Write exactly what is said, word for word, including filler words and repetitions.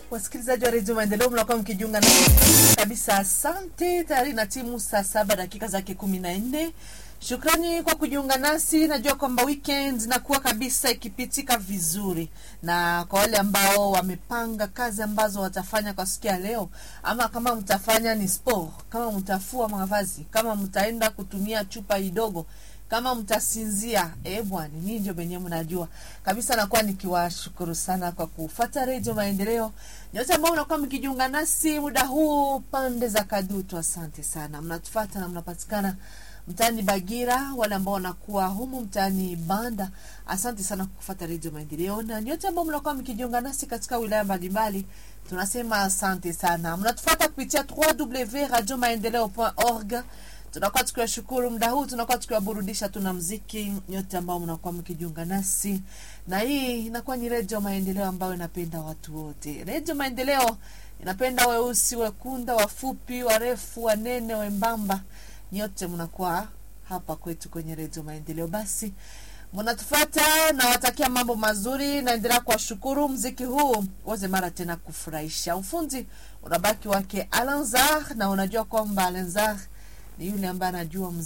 Wasikilizaji wa Radio Maendeleo mnakuwa mkijiunga na kabisa, asante. Tayari na timu saa saba dakika zake kumi na nne. Shukrani kwa kujiunga nasi. Najua kwamba weekend inakuwa kabisa ikipitika vizuri. Na kwa wale ambao wamepanga kazi ambazo watafanya kwa siku ya leo, ama kama mtafanya ni sport, kama mtafua mavazi, kama mtaenda kutumia chupa idogo, kama mtasinzia, eh bwana, ni ndio benye mnajua. Kabisa nakuwa nikiwashukuru sana kwa kufuata Radio Maendeleo. Nyote ambao mnakuwa mkijiunga nasi muda huu pande za Kadutu, asante sana. Mnatufuata na mnapatikana mtani Bagira, wale ambao wanakuwa humu mtani Banda, asante sana kwa kufuata Radio Maendeleo. Na nyote ambao mnakuwa mkijiunga nasi katika wilaya mbalimbali, tunasema asante sana. Mnatufuata kupitia w w w dot radio maendeleo dot org. Tunakuwa tukiwashukuru muda huu, tunakuwa tukiwaburudisha tuna muziki. Nyote ambao mnakuwa mkijiunga nasi, na hii inakuwa ni Radio Maendeleo ambayo inapenda watu wote. Radio Maendeleo inapenda weusi, wekunda, wafupi, warefu, wanene, wembamba. Nyote mnakuwa hapa kwetu kwenye Radio Maendeleo. Basi mnatufuata na watakia mambo mazuri. Naendelea kuwashukuru. Muziki huu waze mara tena kufurahisha. Ufundi unabaki wake Alanzar, na unajua kwamba Alanzar ni yule ambaye anajua muziki.